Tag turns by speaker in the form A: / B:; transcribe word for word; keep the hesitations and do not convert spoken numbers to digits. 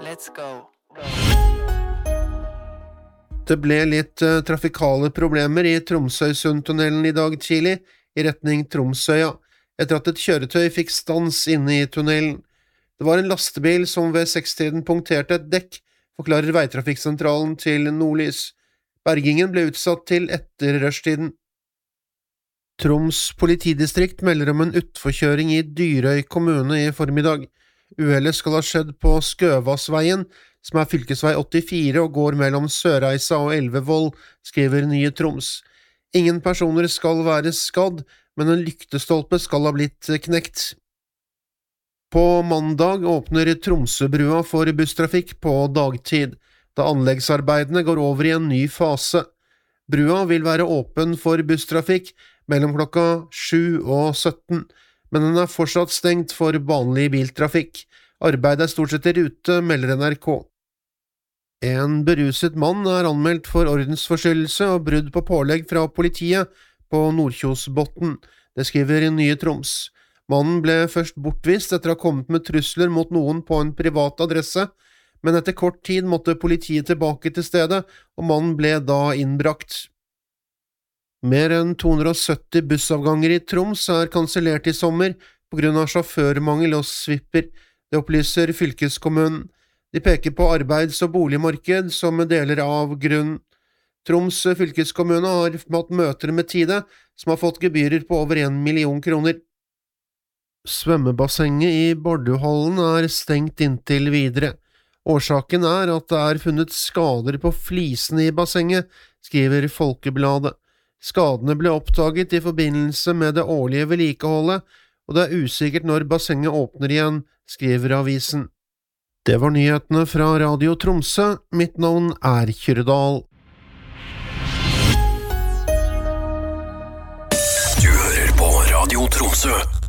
A: Let's go.
B: Det ble litt uh, trafikale problemer i Tromsøysundtunnelen i dag tidlig, i retning Tromsøya, etter at et kjøretøy fikk stans inne i tunnelen. Det var en lastebil som ved sekstiden punkterte et dekk, forklarer veitrafikksentralen til Nordlys. Bergingen ble utsatt til etter rushtiden. Troms politidistrikt melder om en utforkjøring i Dyrøy kommune i formiddag. Uhellet skal ha skjedd på Skøvassveien, som er fylkesvei åttifire og går mellom Sørreisa og Elvevoll, skriver Nye Troms. Ingen personer skal være skadd, men en lyktestolpe skal ha blitt knekt. På mandag åpner Tromsøbrua for busstrafikk på dagtid, da anleggsarbeidene går over i en ny fase. Brua vil være åpen for busstrafikk mellom klokka sju og sytten, men den er fortsatt stengt for vanlig biltrafikk. Arbeidet er stort sett i rute, melder N R K. En beruset mann er anmeldt for ordensforstyrrelse og brudd på pålegg fra politiet på Nordkjosbotn. Det skriver Nye Troms. Mannen ble først bortvist etter å ha kommet med trusler mot noen på en privat adresse, men etter kort tid måtte politiet tilbake til stedet, og mannen ble da innbrakt. Mer enn to hundre og sytti bussavganger i Troms er kansellert i sommer på grunn av sjåførmangel og svipper. Det opplyser fylkeskommunen. De peker på arbeids- og boligmarked som deler av grunn. Troms fylkeskommune har hatt møter med Tide, som har fått gebyrer på over en million kroner. Svømmebassenget i Barduhallen er stengt inntil videre. Årsaken er at det er funnet skader på flisene i bassenget, skriver Folkebladet. Skadene ble oppdaget i forbindelse med det årlige vedlikeholdet, og det er usikkert når bassenget åpner igjen, skriver avisen. Det var nyhetene fra Radio Tromsø. Mitt navn er Kyrdal.
C: Du hører på Radio Tromsø.